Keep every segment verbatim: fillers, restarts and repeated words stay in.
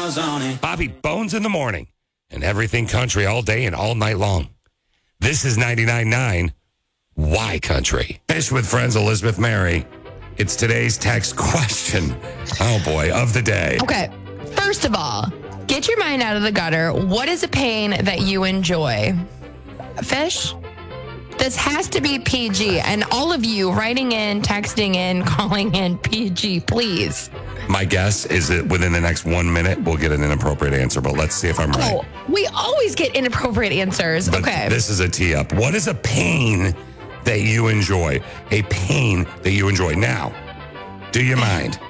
goes on it. Bobby Bones in the morning and everything country all day and all night long. This is ninety-nine point nine Y Country. Fish with Friends, Elizabeth Mary. It's today's text question. Oh boy, of the day. Okay. First of all, get your mind out of the gutter. What is a pain that you enjoy? Fish? This has to be P G. And all of you writing in, texting in, calling in P G, please. My guess is that within the next one minute, we'll get an inappropriate answer, but let's see if I'm right. Oh, we always get inappropriate answers. But okay. This is a tee up. What is a pain that you enjoy? A pain that you enjoy. Now, do you mind?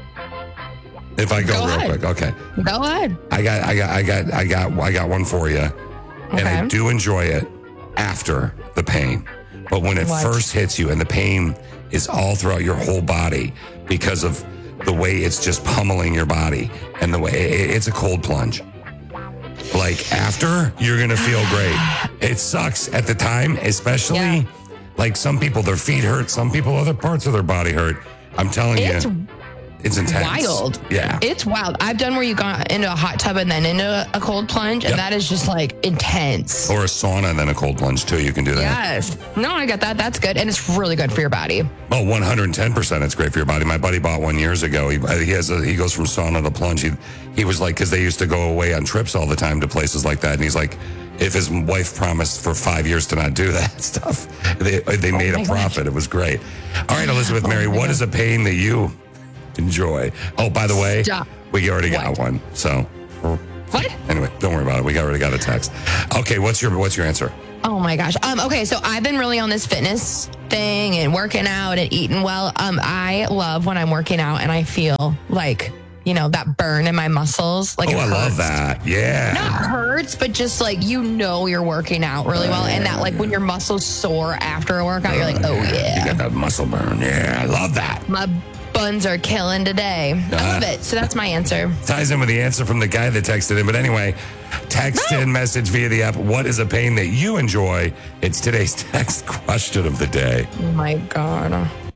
If I go, Go real ahead. quick, okay. Go ahead. I got, I got, I got, I got, I got one for you, and I Okay. do enjoy it after the pain. But when it What? first hits you, and the pain is all throughout your whole body because of the way it's just pummeling your body, and the way it, it's a cold plunge. Like after, you're gonna feel great. It sucks at the time, especially Yeah. like some people, their feet hurt. Some people, other parts of their body hurt. I'm telling It's you. It's intense. wild. Yeah. It's wild. I've done where you got into a hot tub and then into a cold plunge, and Yep. that is just like intense. Or a sauna and then a cold plunge too. You can do that. Yes. No, I get that. That's good. And it's really good for your body. Oh, one hundred ten percent. It's great for your body. My buddy bought one years ago. He, he has a, he goes from sauna to plunge. He, he was like, because they used to go away on trips all the time to places like that. And he's like, if his wife promised for five years to not do that stuff, they, they made my a profit. It was great. All right, Elizabeth Mary, what is a pain that you enjoy? Oh, by the way, Stop. we already got What? one. So What? anyway, don't worry about it. We already got a text. Okay, what's your what's your answer? Oh my gosh. Um, okay, so I've been really on this fitness thing and working out and eating well. Um, I love when I'm working out and I feel like, you know, that burn in my muscles. Like Oh, it I love hurts. that. Yeah. Not hurts, but just like you know you're working out really well. And that like when your muscles sore after a workout, you're like, oh You yeah. got that muscle burn. Yeah, I love that. My buns are killing today. I love it. So that's my answer. Ties in with the answer from the guy that texted in. But anyway, text in message via the app. What is a pain that you enjoy? It's today's text question of the day. Oh my God.